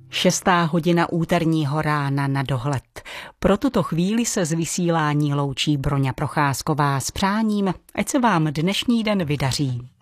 6:00 úterního rána na dohled. Pro tuto chvíli se z vysílání loučí Broňa Procházková s přáním, ať se vám dnešní den vydaří.